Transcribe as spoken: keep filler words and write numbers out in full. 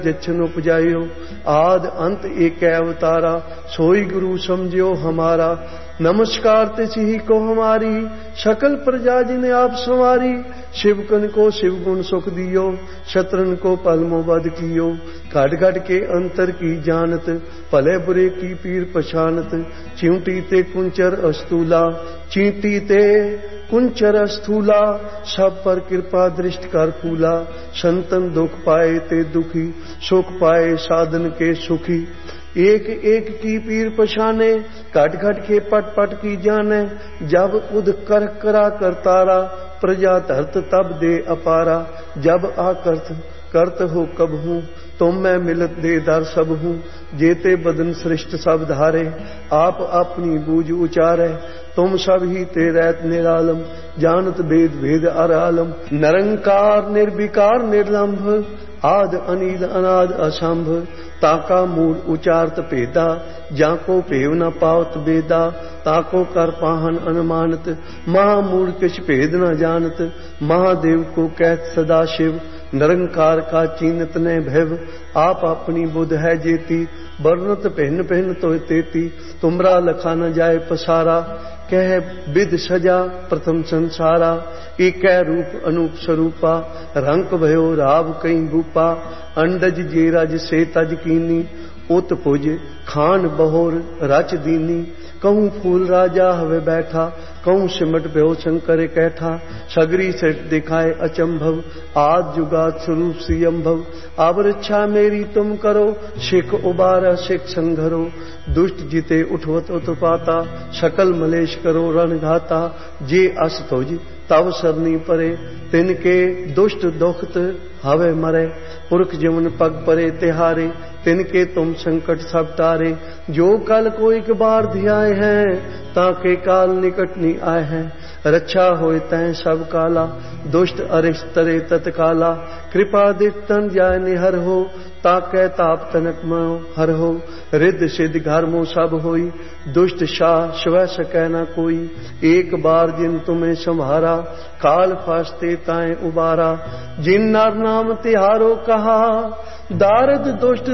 जच्छन उपजायो आद अंत एक अवतारा सोई गुरु समझियो हमारा। नमस्कार तिसही को हमारी सकल प्रजा जिने आप संवारी। शिवकन को शिव गुण सुख दियो शत्रन को पलमो वध कियो। घट घट के अंतर की जानत भले बुरे की पीर पछानत। चिंटी ते कुंचर अस्तूला चींटी ते कुंचर स्थूला सब पर कृपा दृष्टि कर फूला। संतन दुख पाए ते दुखी सुख पाए साधन के सुखी। एक एक की पीर पछाने घट घट के पट पट की जाने। जब उद कर करा करतारा प्रजा धरत तब दे अपारा। जब आकर्त करत हो कब हूँ तुम मैं मिलत दे दर सब हूँ। जेते बदन सृष्ट सब धारे आप अपनी बूझ उचारे। तुम सब ही ते रहत निरालम जानत भेद भेद अरालम। निरंकार निर्विकार निर्लंभ आद अनिल अनाद असंभ। ताका मूल उचारत भेदा जाको भेव न पावत बेदा। ताको कर पाहन अनुमानत महामूल किछ भेद न जानत। महादेव को कहत सदा शिव निरंकार का चीनत ने भैव। आप अपनी बुध है जेती वर्णत भिन्न भिन्न तो तेती। तुमरा लखा न जाए पसारा कह विद सजा प्रथम संसारा। एक रूप अनूप स्वरूपा रंक भयो राव कई भूपा। अंडज जे रज से तज कीनी उत पुज खान बहोर रच दीनी। कहूँ फूल राजा हवे बैठा कहूँ सिमट भयो शंकर कैठा। सगरी से दिखाए अचंभव आज जुगात स्वरूप सियंभव। अब रक्षा मेरी तुम करो सिख उबारा सिख संघरो। दुष्ट जिते उठवत उत्पाता सकल मलेश करो रणघाता। जे अस तुझ तब सरनी परे तिनके दुष्ट दुखत हवे मरे। पुरख जीवन पग परे तिहारे तिनके तुम संकट सब टारे। जो कल को एक बार ध्याए हैं ताके काल निकट नहीं आए हैं। रक्षा होए तैं सब काला दुष्ट अरिष्ट तरे तत्काला। कृपा दिख तन जाय निहर हो ताके ताप तनक मो हर हो। रिद्ध सिद्ध घर मो सब होई दुष्ट शाह स्व सकै न कोई। एक बार जिन तुम्हें संहारा काल फास्ते ताए उबारा। जिन नर नाम तिहारो कहा दारद दुष्ट